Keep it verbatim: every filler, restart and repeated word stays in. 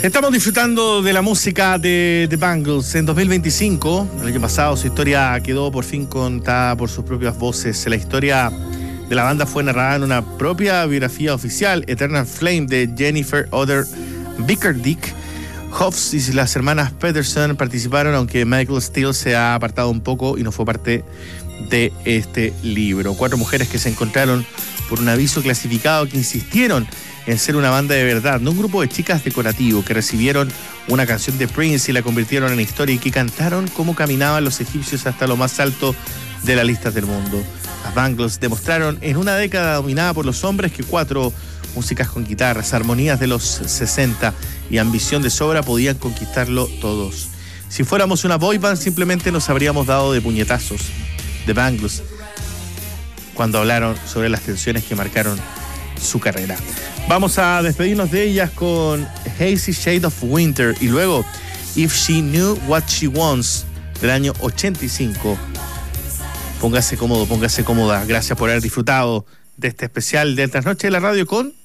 Estamos disfrutando de la música de The Bangles. En dos mil veinticinco, el año pasado, su historia quedó por fin contada por sus propias voces. La historia de la banda fue narrada en una propia biografía oficial, Eternal Flame, de Jennifer Oder Bickerdijk. Hoffs y las hermanas Peterson participaron, aunque Michael Steele se ha apartado un poco y no fue parte de este libro. Cuatro mujeres que se encontraron por un aviso clasificado que insistieron en ser una banda de verdad, no un grupo de chicas decorativo que recibieron una canción de Prince y la convirtieron en historia y que cantaron cómo caminaban los egipcios hasta lo más alto de las listas del mundo. Las Bangles demostraron en una década dominada por los hombres que cuatro músicas con guitarras, armonías de los sesenta y ambición de sobra podían conquistarlo todos. Si fuéramos una boy band simplemente nos habríamos dado de puñetazos. The Bangles, cuando hablaron sobre las tensiones que marcaron su carrera. Vamos a despedirnos de ellas con Hazy Shade of Winter y luego If She Knew What She Wants del año ochenta y cinco. Póngase cómodo, póngase cómoda. Gracias por haber disfrutado de este especial de Trasnoche de la Radio con